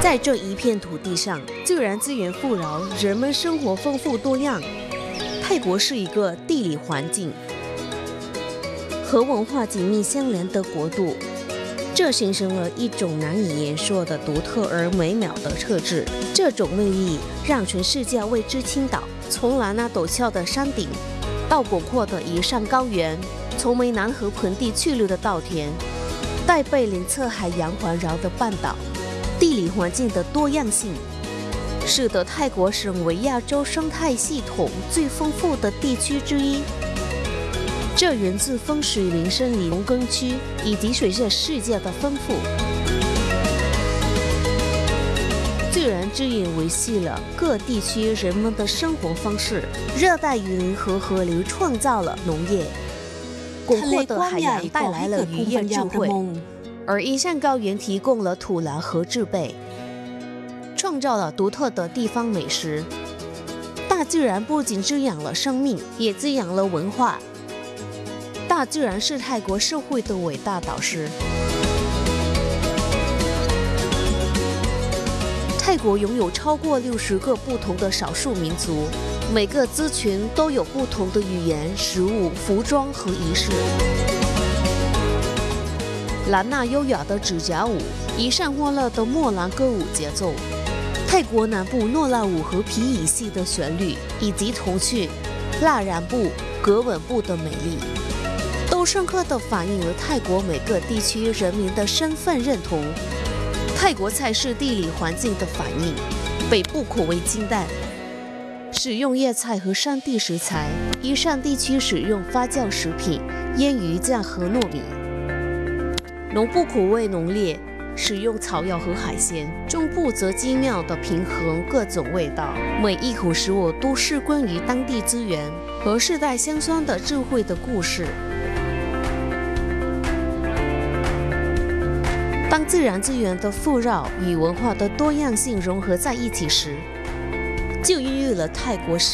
在这一片土地上，自然资源富饶，人们生活丰富多样。泰国是一个地理环境和文化紧密相连的国度，这形成了一种难以言说的独特而美妙的特质。这种魅力让全世界为之倾倒。从蓝那陡峭的山顶，到广阔的宜山高原，从湄南河盆地去留的稻田，带被两侧海洋环绕的半岛，地理环境的多样性，使得泰国成为亚洲生态系统最丰富的地区之一。这源自风水林森林农耕区以及水下世界的丰富。自然资源维系了各地区人们的生活方式，热带雨林和河流创造了农业，广阔的海洋带来了渔业智慧，而宜山高原提供了土壤和植被，创造了独特的地方美食。大自然不仅滋养了生命，也滋养了文化。大自然是泰国社会的伟大导师。泰国拥有超过60个不同的少数民族，每个族群都有不同的语言、食物、服装和仪式。兰纳优雅的指甲舞，宜山欢乐的莫兰歌舞节奏，泰国南部诺拉舞和皮影戏的旋律，以及童趣、蜡染布、格纹布的美丽，都深刻地反映了泰国每个地区人民的身份认同。泰国菜是地理环境的反应，北部口味清淡，使用叶菜和山地食材；宜山地区使用发酵食品、腌鱼酱和糯米；农部口味浓烈，使用草药和海鲜；中部则精妙地平衡各种味道，每一口食物都是关于当地资源和世代相传的智慧的故事。当自然资源的富饶与文化的多样性融合在一起时，就孕育了泰国